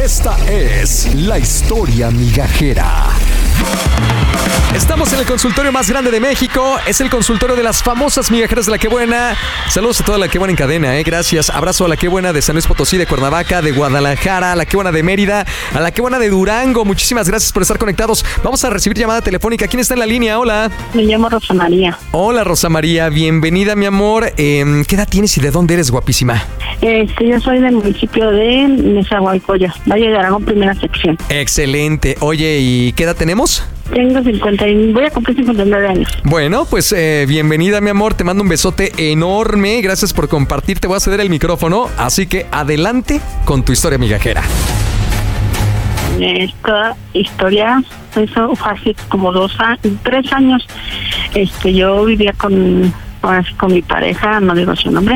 Esta es la historia migajera. Estamos en el consultorio más grande de México. Es el consultorio de las famosas migajeras de La Qué Buena. Saludos a toda La Qué Buena en cadena, gracias. Abrazo a La Qué Buena de San Luis Potosí, de Cuernavaca, de Guadalajara, a La Qué Buena de Mérida, a La Qué Buena de Durango. Muchísimas gracias por estar conectados. Vamos a recibir llamada telefónica. ¿Quién está en la línea? Hola. Me llamo Rosa María. Hola, Rosa María. Bienvenida, mi amor. ¿Qué edad tienes y de dónde eres, guapísima? Yo soy del municipio de Nezahualcóyotl, Valle de Aragón, primera sección. Excelente. Oye, ¿y qué edad tenemos? Tengo voy a cumplir 59 años. Bueno, pues bienvenida, mi amor. Te mando un besote enorme. Gracias por compartir. Te voy a ceder el micrófono. Así que adelante con tu historia migajera. Esta historia eso fue hace como 3 años. Yo vivía con mi pareja, no digo su nombre,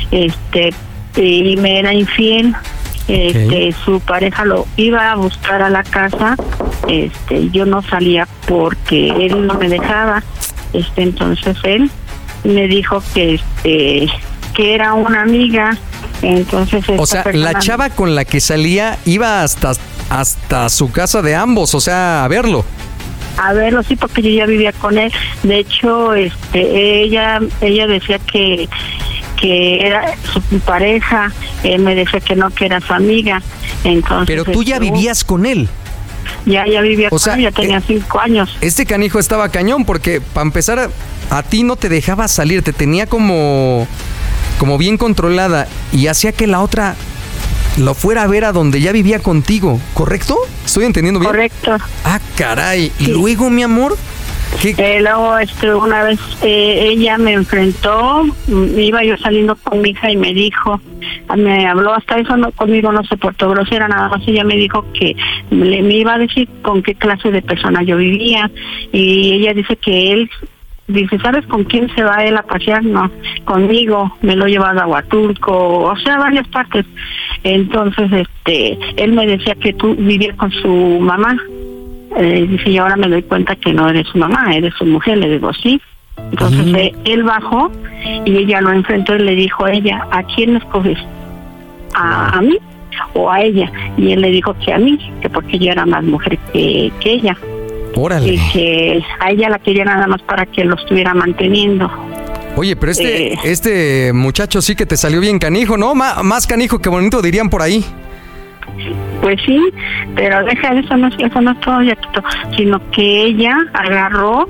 y me era infiel. Su pareja lo iba a buscar a la casa. Yo no salía porque él no me dejaba. Entonces él me dijo que era una amiga. Entonces o sea, la chava con la que salía iba hasta su casa de ambos, o sea, a verlo. A verlo, sí, porque yo ya vivía con él. De hecho, ella decía que era su pareja. Él me decía que no, que era su amiga. Entonces, pero tú ya vivías con él. Ya vivía con él, ya tenía 5 años. Este canijo estaba cañón porque, para empezar, a ti no te dejaba salir, te tenía como bien controlada y hacía que la otra lo fuera a ver a donde ya vivía contigo, ¿correcto? ¿Estoy entendiendo bien? Correcto. Ah, caray. Sí. ¿Y luego, mi amor? Luego, una vez ella me enfrentó, iba yo saliendo con mi hija y me habló, hasta eso conmigo no se portó grosera, nada más ella me dijo que me iba a decir con qué clase de persona yo vivía, y ella dice que dice, ¿sabes con quién se va él a pasear? No, conmigo, me lo he llevado a Huatulco, o sea, varias partes. Entonces, él me decía que tú vivías con su mamá. Dice, y ahora me doy cuenta que no eres su mamá, eres su mujer. Le digo, sí. Entonces él bajó y ella lo enfrentó y le dijo a ella, ¿a quién escoges? ¿A mí o a ella? Y él le dijo que a mí, que porque yo era más mujer que ella. Órale. Y que a ella la quería nada más para que lo estuviera manteniendo. Oye, pero este muchacho sí que te salió bien canijo, ¿no? Más canijo que bonito, dirían por ahí. Pues sí, pero deja eso no es todo, Yaquito, sino que ella agarró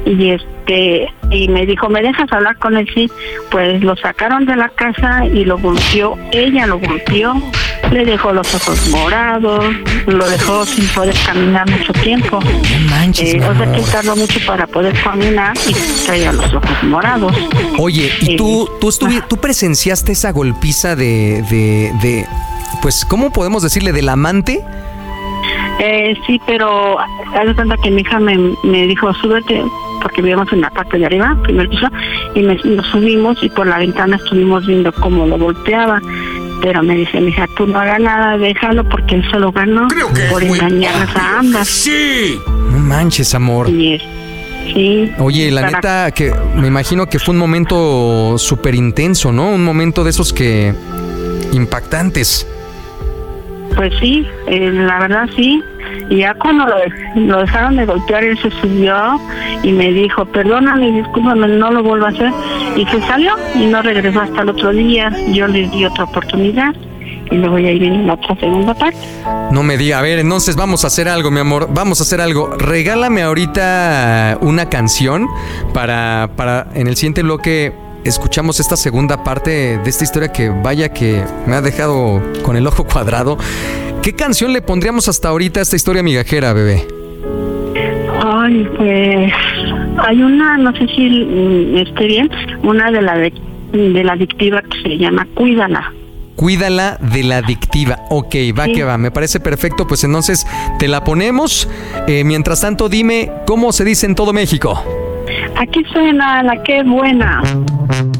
y me dijo, ¿me dejas hablar con él? Sí. Pues lo sacaron de la casa y lo golpeó, ella lo golpeó, le dejó los ojos morados, lo dejó sin poder caminar mucho tiempo. No manches, o sea que tardó mucho para poder caminar y traía los ojos morados. Oye, ¿y tú presenciaste esa golpiza de pues, ¿cómo podemos decirle? ¿Del amante? Sí, pero haz de cuenta que mi hija me dijo, súbete, porque vivíamos en la parte de arriba, primer piso, y nos subimos y por la ventana estuvimos viendo cómo lo golpeaba. Pero me dice mi hija, tú no hagas nada, déjalo, porque él se lo ganó por engañarlas a ambas. ¡Sí! No manches, amor. Sí. Oye, la neta, que me imagino que fue un momento súper intenso, ¿no? Un momento de esos que impactantes. Pues sí, la verdad sí. Y ya cuando lo dejaron de golpear, él se subió y me dijo, perdóname, discúlpame, no lo vuelvo a hacer. Y se salió y no regresó hasta el otro día. Yo le di otra oportunidad y luego ya viene la otra segunda parte. No me diga, a ver, entonces vamos a hacer algo, mi amor, vamos a hacer algo. Regálame ahorita una canción para en el siguiente bloque escuchamos esta segunda parte de esta historia que vaya que me ha dejado con el ojo cuadrado. ¿Qué canción le pondríamos hasta ahorita a esta historia migajera, bebé? Ay, pues hay una, no sé si esté bien, una de la adictiva que se llama Cuídala. Cuídala de la adictiva. Ok, va sí. Que va, me parece perfecto. Pues entonces te la ponemos. Mientras tanto, dime cómo se dice en todo México. Aquí suena La Qué Buena.